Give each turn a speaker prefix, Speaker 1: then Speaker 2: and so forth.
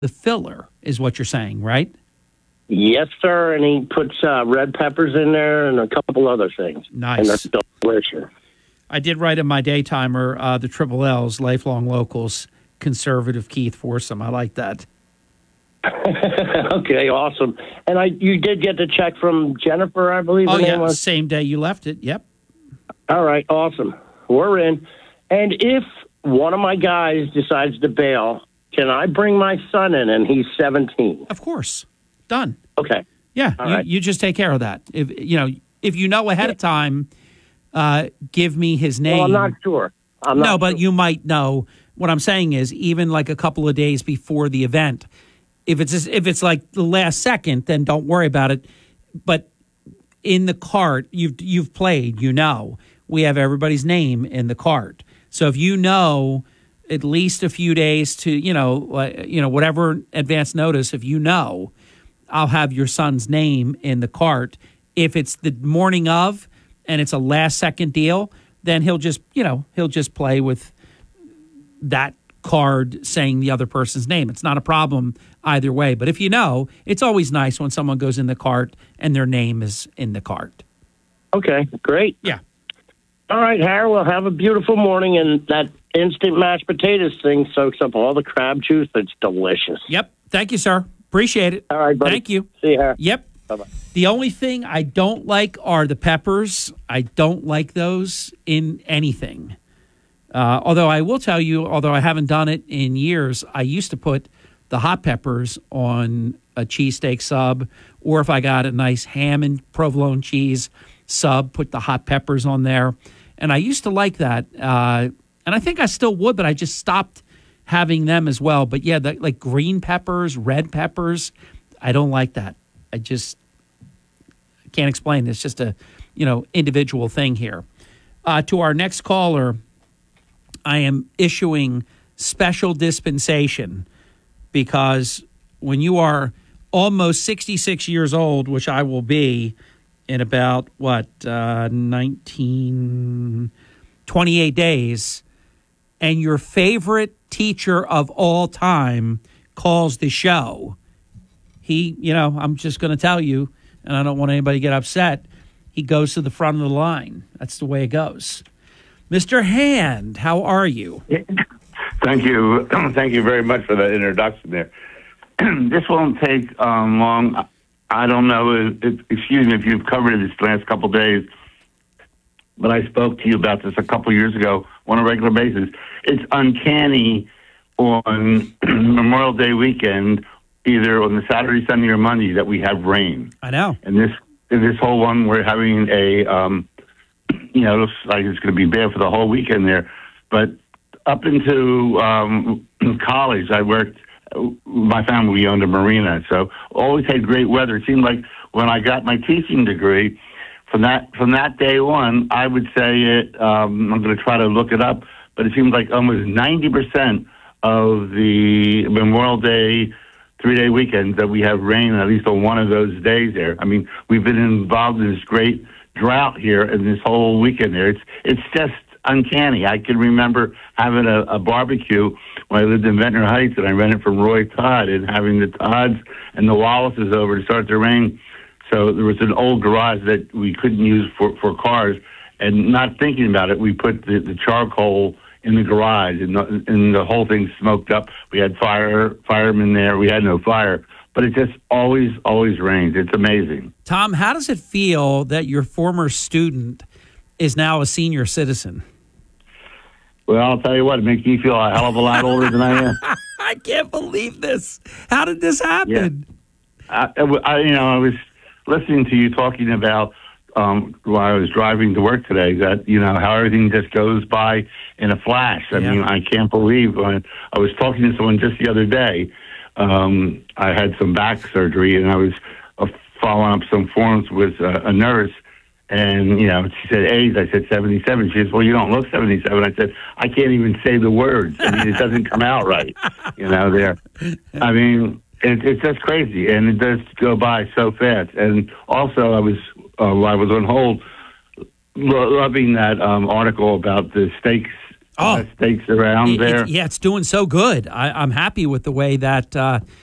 Speaker 1: the filler, is what you're saying, right?
Speaker 2: Yes, sir. And he puts red peppers in there and a couple other things.
Speaker 1: Nice.
Speaker 2: And that's delicious.
Speaker 1: I did write in my daytimer the Triple L's, Lifelong Locals, Conservative Keith Forsum. I like that.
Speaker 2: Okay, awesome. And you did get the check from Jennifer, I believe.
Speaker 1: Oh,
Speaker 2: her
Speaker 1: yeah,
Speaker 2: name was?
Speaker 1: same day you left it. Yep.
Speaker 2: All right, awesome. We're in. And if one of my guys decides to bail, can I bring my son in? And he's 17.
Speaker 1: Of course. Done.
Speaker 2: Okay.
Speaker 1: Yeah,
Speaker 2: right.
Speaker 1: you just take care of that. If you know ahead of time, give me his name.
Speaker 2: Well, I'm not sure.
Speaker 1: No, but you might know. What I'm saying is, even like a couple of days before the event, if it's like the last second, then don't worry about it. But in the cart, you've played. We have everybody's name in the cart. So if you know at least a few days to whatever advance notice, if you know, I'll have your son's name in the cart. If it's the morning of and it's a last second deal, then he'll just play with that card saying the other person's name. It's not a problem either way. But if you know, it's always nice when someone goes in the cart and their name is in the cart.
Speaker 2: Okay, great.
Speaker 1: Yeah.
Speaker 2: All right, Harry, we'll have a beautiful morning, and that instant mashed potatoes thing soaks up all the crab juice. It's delicious.
Speaker 1: Yep. Thank you, sir. Appreciate it.
Speaker 2: All right, buddy.
Speaker 1: Thank you.
Speaker 2: See you, Harry.
Speaker 1: Yep.
Speaker 2: Bye-bye.
Speaker 1: The only thing I don't like are the peppers. I don't like those in anything. Although I will tell you, although I haven't done it in years, I used to put the hot peppers on a cheesesteak sub, or if I got a nice ham and provolone cheese sub, put the hot peppers on there. And I used to like that. And I think I still would, but I just stopped having them as well. But yeah, like green peppers, red peppers, I don't like that. I just can't explain. It's just a, individual thing here. To our next caller, I am issuing special dispensation because when you are almost 66 years old, which I will be in about, 28 days, and your favorite teacher of all time calls the show, I'm just going to tell you, and I don't want anybody to get upset, he goes to the front of the line. That's the way it goes. Mr. Hand, how are you?
Speaker 3: Thank you. Thank you very much for that introduction there. This won't take long. I don't know, excuse me if you've covered it this last couple of days, but I spoke to you about this a couple of years ago on a regular basis. It's uncanny on Memorial Day weekend, either on the Saturday, Sunday, or Monday, that we have rain.
Speaker 1: I know.
Speaker 3: And this whole one, we're having a, looks like it's going to be bad for the whole weekend there. But up into college, I worked, my family, we owned a marina, so always had great weather. It seemed like when I got my teaching degree, from that day on, I would say I'm going to try to look it up, but it seems like almost 90% of the Memorial Day 3-day weekends that we have rain, at least on one of those days there. I mean, we've been involved in this great drought here and this whole weekend there. It's just uncanny. I can remember having a barbecue when I lived in Ventnor Heights, and I rented from Roy Todd, and having the Todds and the Wallaces over to start the rain. So there was an old garage that we couldn't use for cars, and not thinking about it, we put the charcoal in the garage, and the whole thing smoked up. We had firemen there. We had no fire, but it just always rains. It's amazing.
Speaker 1: Tom, how does it feel that your former student is now a senior citizen?
Speaker 3: Well, I'll tell you what, it makes me feel a hell of a lot older than I am.
Speaker 1: I can't believe this. How did this happen?
Speaker 3: Yeah. I was listening to you talking about while I was driving to work today, that, how everything just goes by in a flash. I mean, I can't believe when I was talking to someone just the other day. I had some back surgery, and I was following up some forms with a nurse, and, she said age. I said 77. She says, well, you don't look 77. I said, I can't even say the words. I mean, it doesn't come out right, there. I mean, it's just crazy, and it does go by so fast. And also, I was on hold, loving that article about the steaks stakes around there.
Speaker 1: Yeah, it's doing so good. I'm happy with the way that